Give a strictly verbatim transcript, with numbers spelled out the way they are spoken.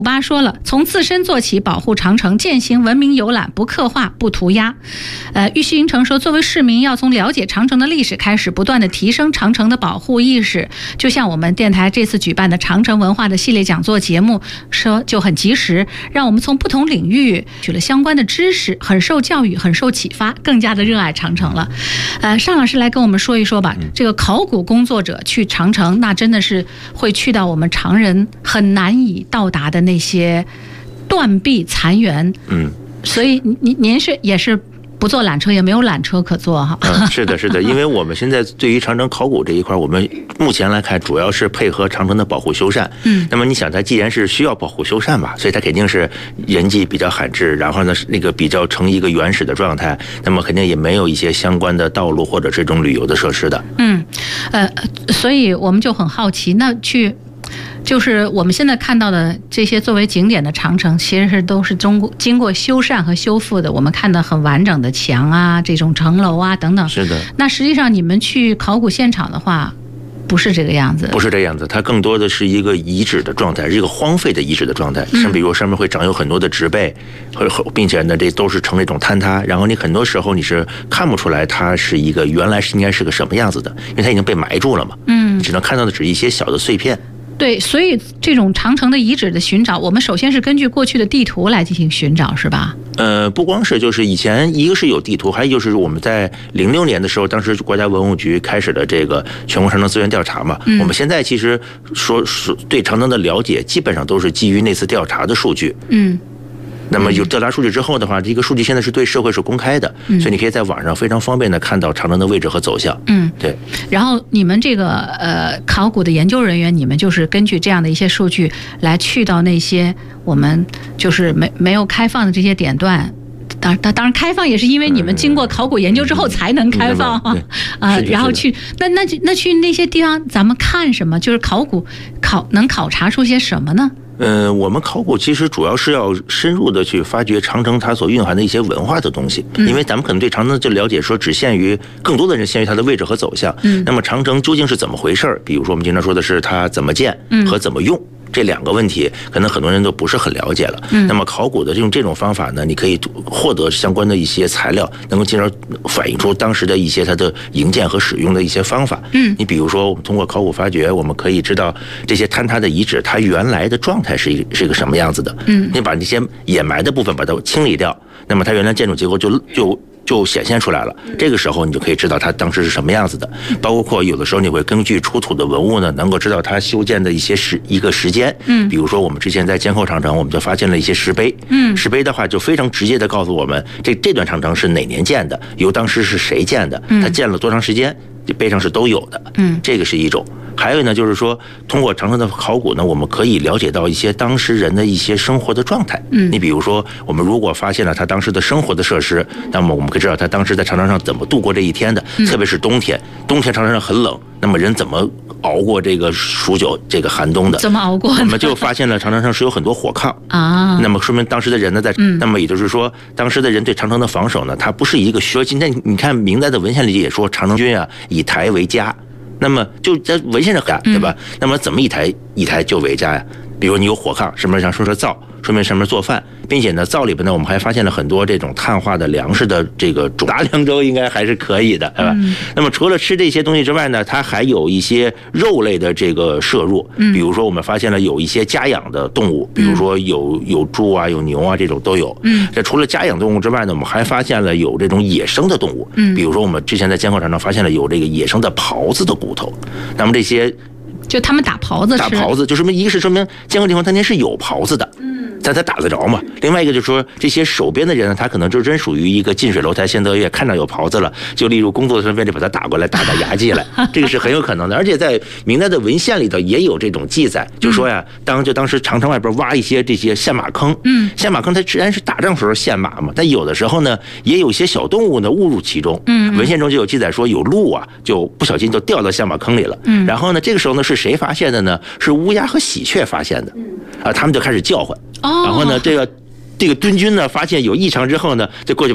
古巴说了，从自身做起，保护长城，践行文明游览，不刻画，不涂鸦。呃，玉溪银城说，作为市民，要从了解长城的历史开始，不断的提升长城的保护意识。就像我们电台这次举办的长城文化的系列讲座节目，说就很及时，让我们从不同领域取了相关的知识，很受教育，很受启发，更加的热爱长城了。呃，尚老师来跟我们说一说吧，这个考古工作者去长城，那真的是会去到我们常人很难以到达的那。那些断壁残垣，嗯，所以您您是也是不坐缆车，也没有缆车可坐哈。 嗯，是的，是的，因为我们现在对于长城考古这一块，我们目前来看，主要是配合长城的保护修缮。嗯，那么你想，它既然是需要保护修缮吧，所以它肯定是人迹比较罕至，然后呢，那个比较成一个原始的状态，那么肯定也没有一些相关的道路或者这种旅游的设施的。 嗯，呃，所以我们就很好奇，那去。就是我们现在看到的这些作为景点的长城，其实是都是中国经过修缮和修复的。我们看到很完整的墙啊，这种城楼啊等等。 是的。 那实际上你们去考古现场的话，不是这个样子。 不是这样子，它更多的是一个遗址的状态，是一个荒废的遗址的状态。像比如上面会长有很多的植被，并且呢，这都是呈那种坍塌。然后你很多时候你是看不出来它是一个原来是应该是个什么样子的，因为它已经被埋住了嘛。嗯。你只能看到的只是一些小的碎片。 对，所以这种长城的遗址的寻找，我们首先是根据过去的地图来进行寻找，是吧？ 呃，不光是，就是以前一个是有地图，还有就是我们在零六年的时候，当时国家文物局开始了这个全国长城资源调查嘛。嗯、我们现在其实说说对长城的了解，基本上都是基于那次调查的数据。嗯。那么有调查数据之后的话，这个数据现在是对社会是公开的，嗯、所以你可以在网上非常方便的看到长城的位置和走向。嗯，对。 然后你们这个呃考古的研究人员，你们就是根据这样的一些数据来去到那些我们就是没没有开放的这些点段。当当当然，开放也是因为你们经过考古研究之后才能开放啊、嗯嗯呃，然后去那那那去那些地方，咱们看什么？就是考古考能考察出些什么呢？ 呃，我们考古其实主要是要深入的去发掘长城它所蕴含的一些文化的东西，因为咱们可能对长城就了解说只限于更多的人限于它的位置和走向。嗯，那么长城究竟是怎么回事？比如说我们经常说的是它怎么建和怎么用。嗯，这两个问题可能很多人都不是很了解了。嗯，那么考古的这种这种方法呢，你可以获得相关的一些材料，能够进而反映出当时的一些它的营建和使用的一些方法。嗯，你比如说我们通过考古发掘，我们可以知道这些坍塌的遗址它原来的状态是一是一个什么样子的。嗯，你把这些掩埋的部分把它清理掉，那么它原来建筑结构就就。就显现出来了，这个时候你就可以知道它当时是什么样子的。包括有的时候你会根据出土的文物呢，能够知道它修建的一些时一个时间。嗯，比如说我们之前在监后长城，我们就发现了一些石碑。嗯，石碑的话就非常直接的告诉我们，这这段长城是哪年建的，由当时是谁建的，它建了多长时间，这碑上是都有的。嗯，这个是一种。还有呢，就是说通过长城的考古呢，我们可以了解到一些当时人的一些生活的状态。嗯，你比如说，我们如果发现了他当时的生活的设施，那么我们可以知道他当时在长城上怎么度过这一天的。嗯、特别是冬天，冬天长城上很冷，那么人怎么熬过这个数九这个寒冬的？ 怎么熬过？ 我们就发现了长城上是有很多火炕啊。那么说明当时的人呢，在、嗯、那么也就是说，当时的人对长城的防守呢，它不是一个说今天你看明代的文献里也说长城军啊以台为家。那么就在文献上看，对吧？嗯、那么怎么一台一台就为家呀？比如你有火炕，上面上说说灶，说明上面做饭，并且呢，灶里边呢，我们还发现了很多这种碳化的粮食的这个种，打凉粥应该还是可以的，对吧？嗯、那么除了吃这些东西之外呢，它还有一些肉类的这个摄入，比如说我们发现了有一些家养的动物，比如说有有猪啊、有牛啊这种都有。嗯，这除了家养动物之外呢，我们还发现了有这种野生的动物，嗯，比如说我们之前在监后长城发现了有这个野生的狍子的骨头，那么这些。 就他们打狍子吃， 打狍子就说明一个是说明监控地方它那是有狍子的，嗯，但他打得着嘛。另外一个就是说这些守边的人呢，他可能就真属于一个近水楼台先得月，看到有狍子了，就例如工作身边就把他打过来，打打牙祭来，这个是很有可能的。而且在明代的文献里头也有这种记载，就说呀，当就当时长城外边挖一些这些陷马坑，嗯，陷马坑它虽然是打仗时候陷马嘛，但有的时候呢也有一些小动物呢误入其中，嗯，文献中就有记载说有鹿啊就不小心就掉到陷马坑里了，嗯，然后呢这个时候呢是谁发现的呢？是乌鸦和喜鹊发现的，啊，他们就开始叫唤，然后呢，这个这个敦军呢发现有异常之后呢，就过去。